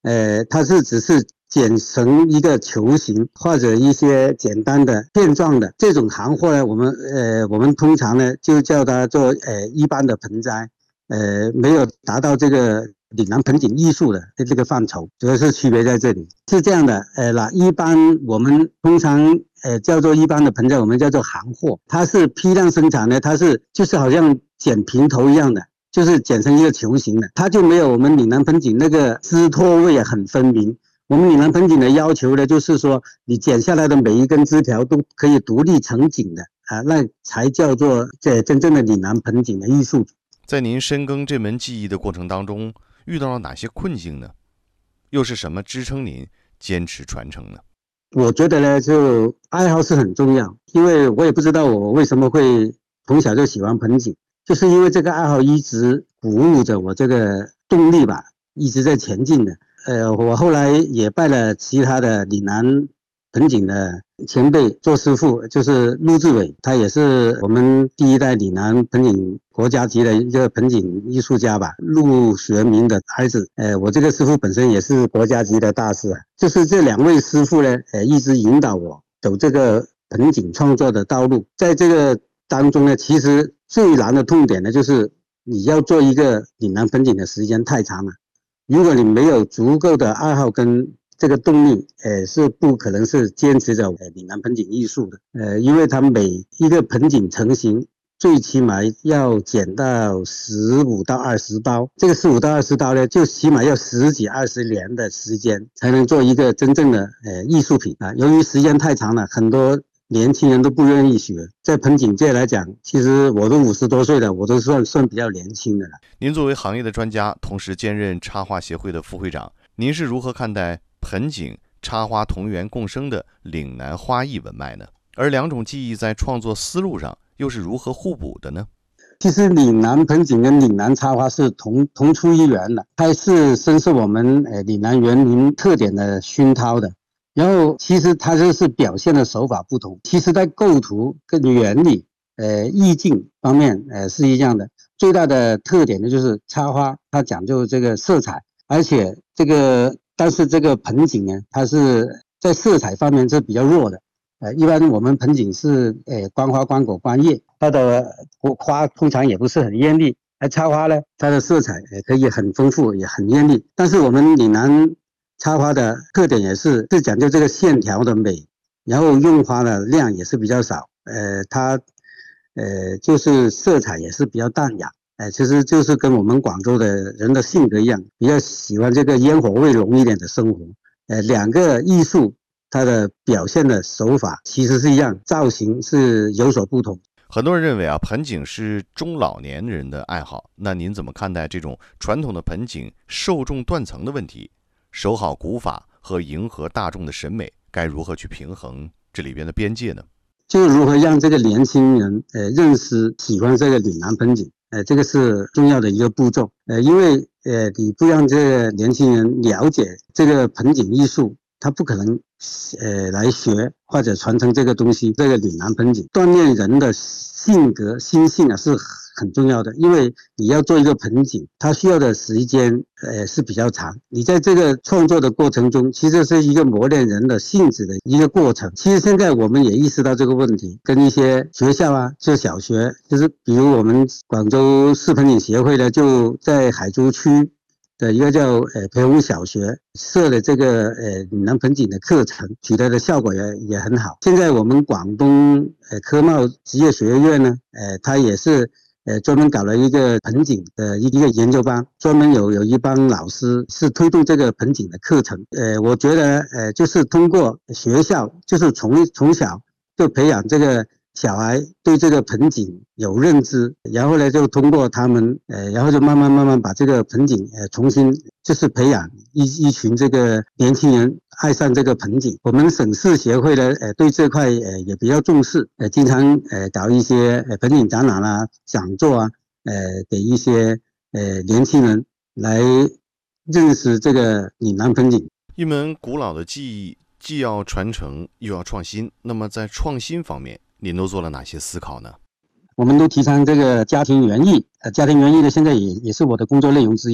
它是只是剪成一个球形或者一些简单的片状的这种行货呢，我们通常呢就叫它做一般的盆栽，没有达到这个岭南盆景艺术的这个范畴，主要是区别在这里。是这样的，一般我们通常叫做一般的盆栽，我们叫做行货，它是批量生产的，它是就是好像剪平头一样的。就是剪成一个球形的，它就没有我们岭南盆景那个枝托位很分明。我们岭南盆景的要求呢，就是说你剪下来的每一根枝条都可以独立成景的啊，那才叫做真正的岭南盆景的艺术。 在您深耕这门技艺的过程当中，遇到了哪些困境呢？又是什么支撑您坚持传承呢？ 我觉得呢，就爱好是很重要，因为我也不知道我为什么会从小就喜欢盆景。就是因为这个爱好一直鼓舞着我这个动力吧，一直在前进的。我后来也拜了其他的岭南盆景的前辈做师傅，就是陆志伟，他也是我们第一代岭南盆景国家级的一个盆景艺术家吧，陆学明的儿子。我这个师傅本身也是国家级的大师啊。就是这两位师傅呢，一直引导我走这个盆景创作的道路。在这个当中呢，其实最难的痛点呢，就是你要做一个岭南盆景的时间太长了。如果你没有足够的爱好跟这个动力，是不可能是坚持着岭南盆景艺术的。因为它每一个盆景成型，最起码要剪到15到20刀。这个15到20刀呢，就起码要10几20年的时间，才能做一个真正的艺术品啊。由于时间太长了，很多年轻人都不愿意学。在盆景界来讲，其实我都50多岁了，我都算比较年轻的了。 您作为行业的专家，同时兼任插画协会的副会长，您是如何看待盆景、插花同源共生的岭南花艺文脉呢？而两种技艺在创作思路上又是如何互补的呢？ 其实岭南盆景跟岭南插花是同出一源的，它是深受我们岭南园林特点的熏陶的。然后其实它就是表现的手法不同，其实在构图跟原理意境方面是一样的。最大的特点呢，就是插花它讲究这个色彩，而且但是这个盆景呢，它是在色彩方面是比较弱的。一般我们盆景是观花观果观叶，它的花通常也不是很艳丽，而插花呢，它的色彩可以很丰富也很艳丽。但是我们岭南插花的特点也是讲究这个线条的美，然后用花的量也是比较少，它就是色彩也是比较淡雅，其实就是跟我们广州的人的性格一样，比较喜欢这个烟火味浓一点的生活。两个艺术它的表现的手法其实是一样，造型是有所不同。 很多人认为盆景是中老年人的爱好，那您怎么看待这种传统的盆景受众断层的问题？守好古法和迎合大众的审美，该如何去平衡这里边的边界呢？ 就如何让这个年轻人认识喜欢这个岭南盆景，这个是重要的一个步骤。因为你不让这个年轻人了解这个盆景艺术，他不可能来学或者传承这个东西。这个岭南盆景锻炼人的性格心性啊，是很重要的。因为你要做一个盆景，它需要的时间是比较长。你在这个创作的过程中，其实是一个磨练人的性子的一个过程。其实现在我们也意识到这个问题，跟一些学校啊，就小学，就是比如我们广州市盆景协会呢，就在海珠区的一个叫培洪小学设的这个岭南盆景的课程，取得的效果也很好。现在我们广东科贸职业学院呢，它也是专门搞了一个盆景的一个研究班，专门有一帮老师是推动这个盆景的课程。我觉得就是通过学校，就是从小就培养这个小孩对这个盆景有认知，然后呢就通过他们然后就慢慢把这个盆景重新就是培养一群这个年轻人爱上这个盆景。我们省市协会呢对这块也比较重视，经常搞一些盆景展览啊、讲座啊，给一些年轻人来认识这个岭南盆景。 一门古老的技艺既要传承又要创新，那么在创新方面您都做了哪些思考呢？ 我们都提倡这个家庭园艺，家庭园艺呢现在也是我的工作内容之一。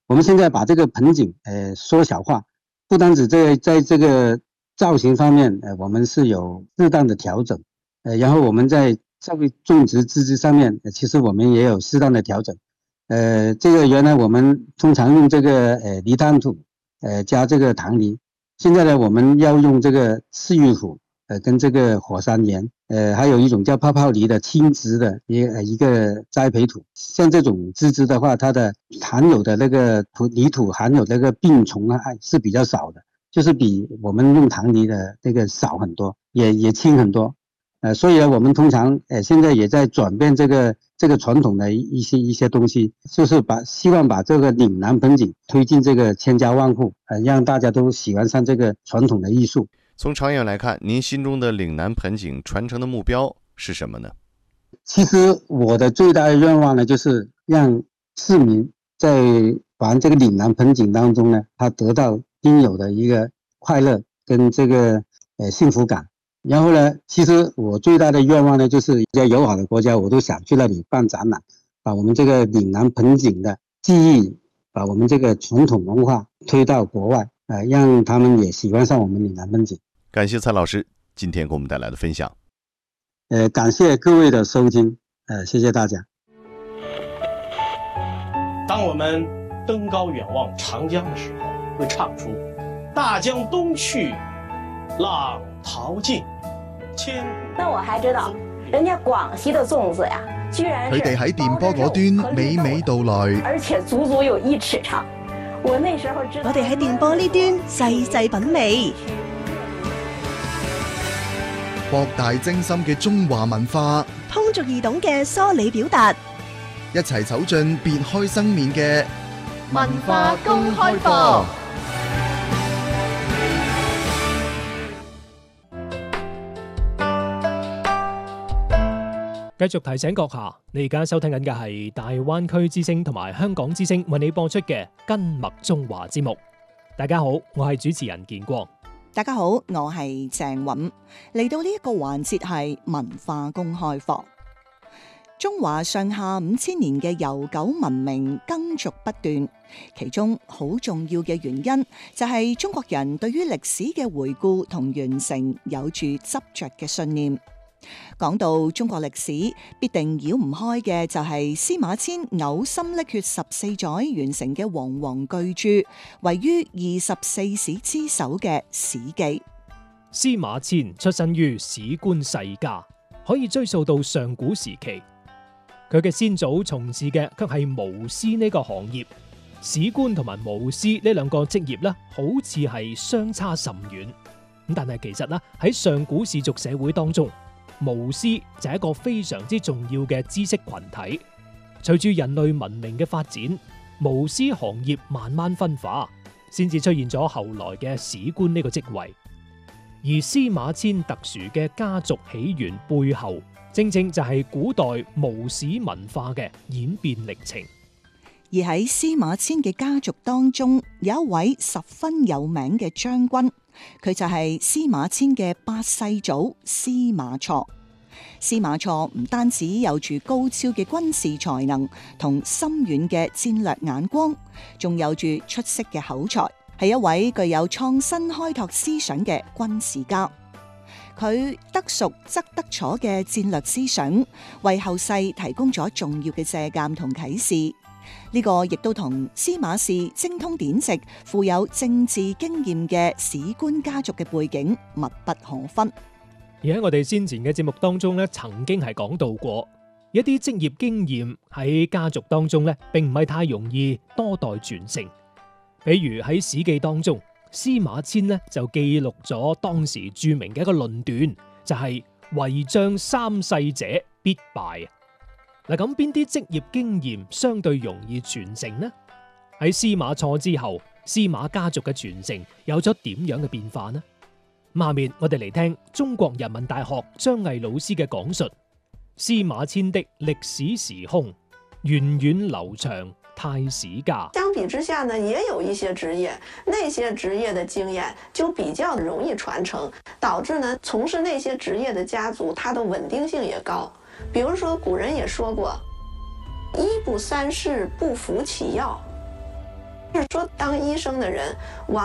我们现在把这个盆景缩小化，不单只在这个造型方面我们是有适当的调整，然后我们在种植资质上面其实我们也有适当的调整。这个原来我们通常用这个泥炭土加这个糖泥，现在呢我们要用这个赤玉土跟这个火山岩，还有一种叫泡泡泥的轻质的一个栽培土。像这种资质的话，它的含有的那个泥土含有那个病虫啊是比较少的，就是比我们用糖泥的那个少很多，也轻很多。所以呢，我们通常现在也在转变这个传统的一些东西，就是希望把这个岭南盆景推进这个千家万户，让大家都喜欢上这个传统的艺术。 从长远来看，您心中的岭南盆景传承的目标是什么呢？ 其实我的最大的愿望呢，就是让市民在玩这个岭南盆景当中呢，他得到应有的一个快乐跟这个幸福感。然后呢，其实我最大的愿望呢，就是在友好的国家，我都想去那里办展览，把我们这个岭南盆景的技艺，把我们这个传统文化推到国外，让他们也喜欢上我们岭南盆景。 感谢蔡老师今天给我们带来的分享。 感谢各位的收听，谢谢大家。 当我们登高远望长江的时候，会唱出大江东去，浪淘尽，千古。 那我还知道，人家廣西的粽子呀，居然佢哋喺電波嗰端娓娓道來， 而且足足有1尺長。我那時候知道， 我哋喺電波呢端細細品味。 博大精深嘅中華文化， 通俗易懂嘅梳理表達， 一齊走進別開生面嘅文化公開課。 繼續提醒閣下，你而家收聽緊嘅係大灣區之聲同埋香港之聲為你播出嘅跟麥中華節目。大家好，我係主持人建光。 大家好，我係鄭韻。嚟到呢一個環節係文化公開課。中華上下5000年嘅悠久文明耕俗不斷，其中好重要嘅原因就係中國人對於歷史嘅回顧同完成有住執着嘅信念。講到中國歷史，必定繞唔開嘅就係司馬遷嘔心瀝血14載完成嘅煌煌巨著，位於24史之首嘅《史記》。 司馬遷出身於史官世家，可以追溯到上古時期。佢嘅先祖從事嘅卻係巫師呢個行業。史官同埋巫師呢兩個職業呢，好似係相差甚遠。咁但係其實呢，喺上古氏族社會當中，巫師就係一個非常之重要嘅知識群體。隨住人類文明嘅發展，巫師行業慢慢分化，先至出現咗後來嘅史官呢個職位。而司馬遷特殊嘅家族起源背後，正正就係古代巫史文化嘅演變歷程。 而喺司馬遷嘅家族當中，有一位十分有名嘅將軍，佢就係司馬遷嘅8世祖司馬錯。司馬錯唔單止有住高超嘅軍事才能同深遠嘅戰略眼光，仲有住出色嘅口才，係一位具有創新開拓思想嘅軍事家。佢得熟則得楚嘅戰略思想，為後世提供咗重要嘅借鑑同啟示。呢個亦都同司馬氏精通典籍、富有政治經驗嘅史官家族嘅背景密不可分。 而喺我哋先前嘅節目當中咧，曾經係講到過一啲職業經驗喺家族當中咧，並唔係太容易多代傳承。比如喺《史記》當中，司馬遷呢就記錄咗當時著名嘅一個論斷，就係為將3世者必敗。嗱，咁邊啲職業經驗相對容易傳承呢？喺司馬錯之後，司馬家族嘅傳承有咗點樣嘅變化呢？下面我哋嚟聽中國人民大學張毅老師嘅講述：司馬遷的歷史時空，源遠流長太史家。 相比之下呢，也有一些職業，那些職業的經驗就比較容易傳承，導致呢從事那些職業的家族，它的穩定性也高。比如說古人也說過，一不三世不服其要， 是说当医生的人往